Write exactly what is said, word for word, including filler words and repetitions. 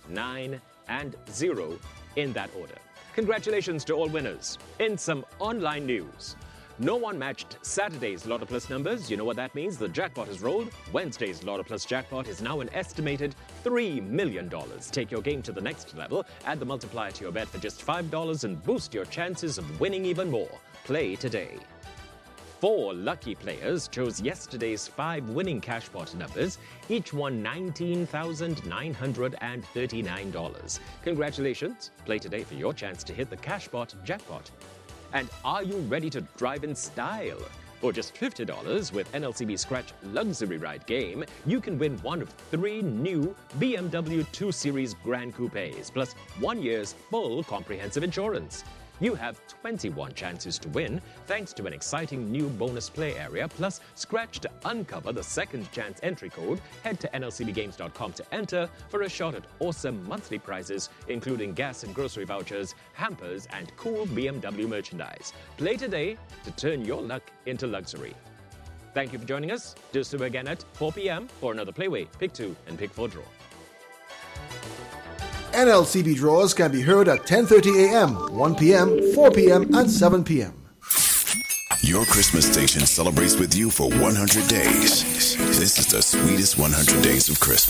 nine, and zero in that order. Congratulations to all winners. In some online news, no one matched Saturday's Lotto Plus numbers. You know what that means? The jackpot has rolled. Wednesday's Lotto Plus jackpot is now an estimated three million dollars. Take your game to the next level. Add the multiplier to your bet for just five dollars and boost your chances of winning even more. Play today. Four lucky players chose yesterday's five winning cashpot numbers. Each won nineteen thousand nine hundred thirty-nine dollars. Congratulations. Play today for your chance to hit the cashpot jackpot. And are you ready to drive in style? For just fifty dollars with N L C B Scratch Luxury Ride game, you can win one of three new B M W two Series Grand Coupes, plus one year's full comprehensive insurance. You have twenty-one chances to win thanks to an exciting new bonus play area, plus Scratch to uncover the second chance entry code. Head to N L C B games dot com to enter for a shot at awesome monthly prizes, including gas and grocery vouchers, hampers, and cool B M W merchandise. Play today to turn your luck into luxury. Thank you for joining us. Do so again at four p.m. for another Playway, Pick two, and Pick four draw. N L C B draws can be heard at ten thirty a.m., one p.m., four p.m., and seven p.m. Your Christmas station celebrates with you for one hundred days. This is the sweetest one hundred days of Christmas.